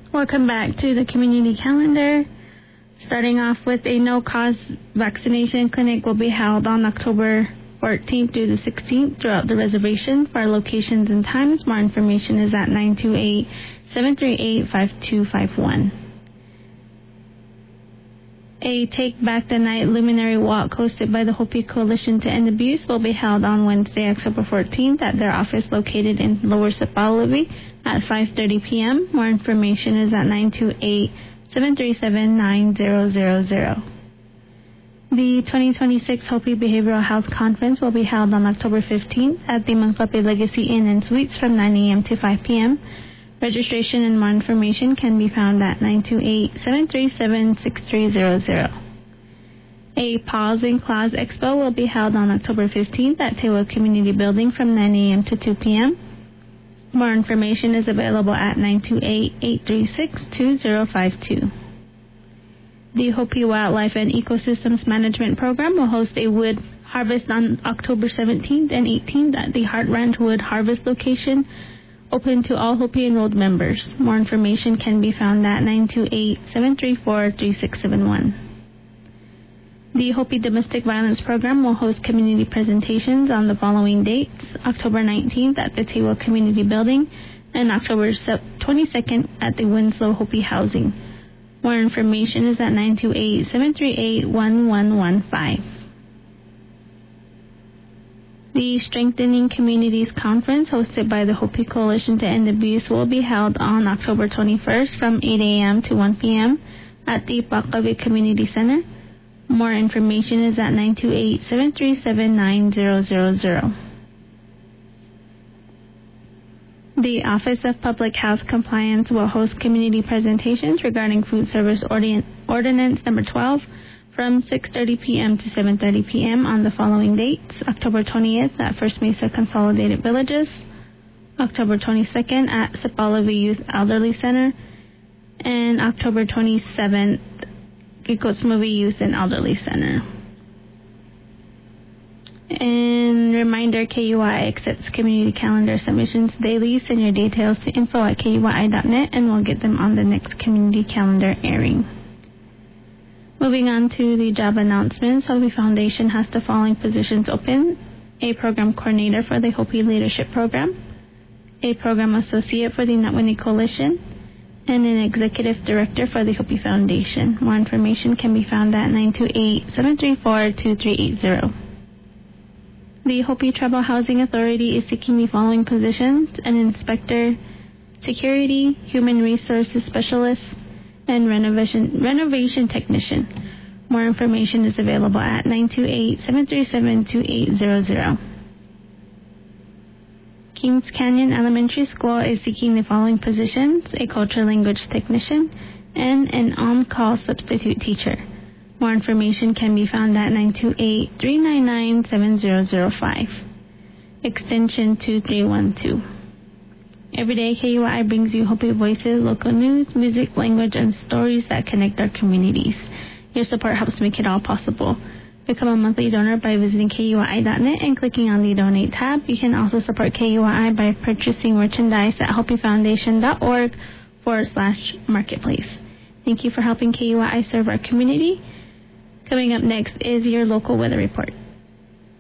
Welcome back to the community calendar. Starting off with a no-cost vaccination clinic will be held on October 14th through the 16th throughout the reservation. For our locations and times, more information is at 928-738-5251. A Take Back the Night Luminary Walk hosted by the Hopi Coalition to End Abuse will be held on Wednesday, October 14th at their office located in Lower Sepauwett at 5:30 p.m. More information is at 928-737-9000. The 2026 Hopi Behavioral Health Conference will be held on October 15th at the Mangpapi Legacy Inn and Suites from 9 a.m. to 5 p.m. Registration and more information can be found at 928-737-6300. A Pause in Clause Expo will be held on October 15th at Tewa Community Building from 9 a.m. to 2 p.m. More information is available at 928-836-2052. The Hopi Wildlife and Ecosystems Management Program will host a wood harvest on October 17th and 18th at the Heart Ranch Wood Harvest location, open to all Hopi enrolled members. More information can be found at 928-734-3671. The Hopi Domestic Violence Program will host community presentations on the following dates: October 19th at the Tewa Community Building and October 22nd at the Winslow Hopi Housing. More information is at 928-738-1115. The Strengthening Communities Conference, hosted by the Hopi Coalition to End Abuse, will be held on October 21st from 8 a.m. to 1 p.m. at the Pakavik Community Center. More information is at 928-737-9000. The Office of Public Health Compliance will host community presentations regarding Food Service Ordinance Number 12 from 6:30 p.m. to 7:30 p.m. on the following dates: October 20th at First Mesa Consolidated Villages, October 22nd at Sepauwett Youth Elderly Center, and October 27th, Kikotsmovie Youth and Elderly Center. And reminder, KUI accepts community calendar submissions daily. Send your details to info@kui.net and we'll get them on the next community calendar airing. Moving on to the job announcements, Hopi Foundation has the following positions open: a program coordinator for the Hopi Leadership Program, a program associate for the Natwini Coalition, and an executive director for the Hopi Foundation. More information can be found at 928-734-2380. The Hopi Tribal Housing Authority is seeking the following positions: an inspector, security, human resources specialist, and renovation technician. More information is available at 928-737-2800. Kings Canyon Elementary School is seeking the following positions: a cultural language technician and an on-call substitute teacher. More information can be found at 928-399-7005, extension 2312. Every day, KUI brings you Hopi Voices, local news, music, language, and stories that connect our communities. Your support helps make it all possible. Become a monthly donor by visiting KUI.net and clicking on the Donate tab. You can also support KUI by purchasing merchandise at hopifoundation.org/marketplace. Thank you for helping KUI serve our community. Coming up next is your local weather report.